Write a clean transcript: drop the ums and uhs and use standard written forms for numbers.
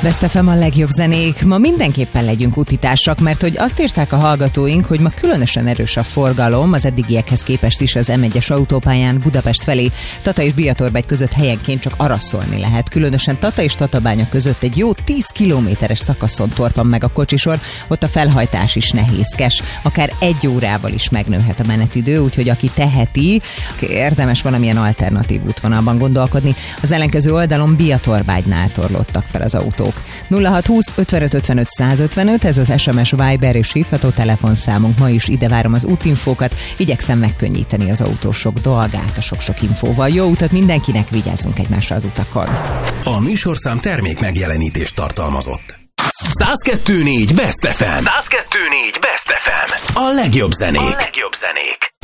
Best FM, a legjobb zenék. Ma mindenképpen legyünk utitársak, mert hogy azt írták a hallgatóink, hogy ma különösen erős a forgalom, az eddigiekhez képest is az M1-es autópályán Budapest felé. Tata és Biatorbágy között helyenként csak araszolni lehet. Különösen Tata és Tatabánya között egy jó 10 kilométeres szakaszon torpan meg a kocsisor, ott a felhajtás is nehézkes. Akár 1 órával is megnőhet a menetidő, úgyhogy aki teheti, érdemes valamilyen alternatív útvonalban gondolkodni. Az ellenkező oldalon Biatorbágynál torlódtak fel az autók. 0620 55 55 155, ez az SMS, Viber és hívható telefonszámunk. Ma is ide várom az útinfókat, igyekszem megkönnyíteni az autósok dolgát a sok-sok infóval. Jó utat mindenkinek, vigyázzunk egymásra az utakon. A műsorszám termék megjelenítést tartalmazott. 102.4 Best FM. 102.4 Best FM. A legjobb zenék.